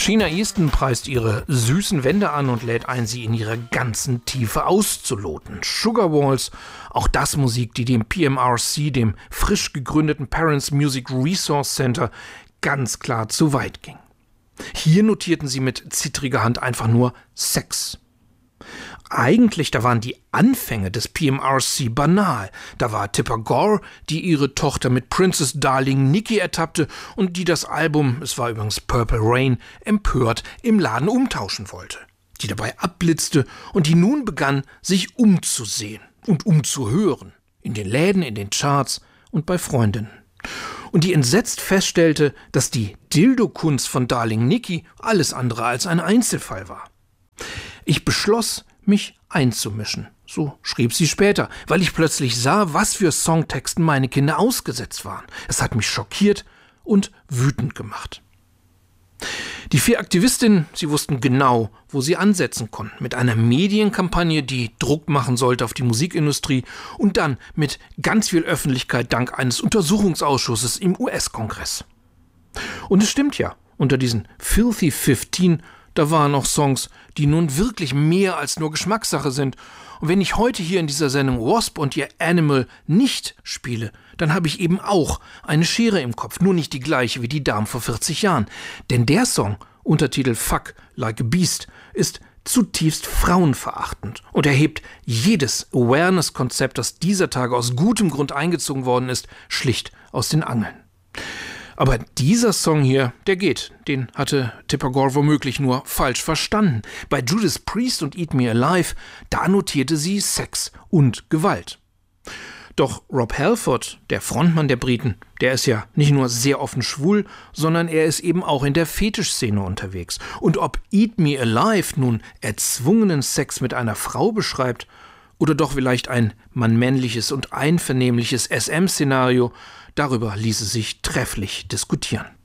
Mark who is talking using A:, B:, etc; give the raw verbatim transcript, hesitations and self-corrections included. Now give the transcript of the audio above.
A: Sheena Easton preist ihre süßen Wände an und lädt ein, sie in ihrer ganzen Tiefe auszuloten. Sugar Walls, auch das Musik, die dem P M R C, dem frisch gegründeten Parents Music Resource Center, ganz klar zu weit ging. Hier notierten sie mit zittriger Hand einfach nur Sex. Eigentlich, da waren die Anfänge des P M R C banal. Da war Tipper Gore, die ihre Tochter mit Princess Darling Nikki ertappte und die das Album, es war übrigens Purple Rain, empört im Laden umtauschen wollte. Die dabei abblitzte und die nun begann, sich umzusehen und umzuhören. In den Läden, in den Charts und bei Freundinnen. Und die entsetzt feststellte, dass die Dildo-Kunst von Darling Nikki alles andere als ein Einzelfall war. Ich beschloss, mich einzumischen, so schrieb sie später, weil ich plötzlich sah, was für Songtexten meine Kinder ausgesetzt waren. Es hat mich schockiert und wütend gemacht. Die vier Aktivistinnen, sie wussten genau, wo sie ansetzen konnten, mit einer Medienkampagne, die Druck machen sollte auf die Musikindustrie und dann mit ganz viel Öffentlichkeit dank eines Untersuchungsausschusses im U S-Kongress. Und es stimmt ja, unter diesen Filthy fünfzehn da waren auch Songs, die nun wirklich mehr als nur Geschmackssache sind. Und wenn ich heute hier in dieser Sendung Wasp und ihr Animal nicht spiele, dann habe ich eben auch eine Schere im Kopf, nur nicht die gleiche wie die Damen vor vierzig Jahren. Denn der Song, Untertitel Fuck Like a Beast, ist zutiefst frauenverachtend und erhebt jedes Awareness-Konzept, das dieser Tage aus gutem Grund eingezogen worden ist, schlicht aus den Angeln. Aber dieser Song hier, der geht. Den hatte Tipper Gore womöglich nur falsch verstanden. Bei Judas Priest und Eat Me Alive, da notierte sie Sex und Gewalt. Doch Rob Halford, der Frontmann der Briten, der ist ja nicht nur sehr offen schwul, sondern er ist eben auch in der Fetischszene unterwegs. Und ob Eat Me Alive nun erzwungenen Sex mit einer Frau beschreibt oder doch vielleicht ein mannmännliches und einvernehmliches S M-Szenario, darüber ließe sich trefflich diskutieren.